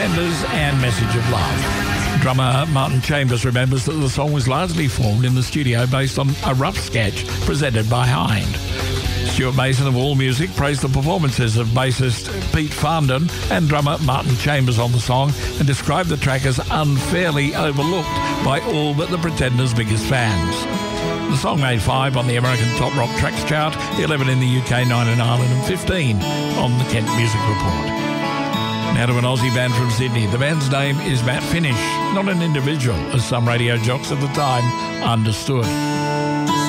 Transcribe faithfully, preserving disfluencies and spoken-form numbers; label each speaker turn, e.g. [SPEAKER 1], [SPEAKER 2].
[SPEAKER 1] Pretenders and Message of Love. Drummer Martin Chambers remembers that the song was largely formed in the studio based on a rough sketch presented by Hind. Stuart Mason of AllMusic praised the performances of bassist Pete Farndon and drummer Martin Chambers on the song and described the track as unfairly overlooked by all but the Pretenders' biggest fans. The song made five on the American Top Rock Tracks chart, eleven in the U K, nine in Ireland and fifteen on the Kent Music Report. Now to an Aussie band from Sydney. The band's name is Matt Finish, not an individual, as some radio jocks at the time understood.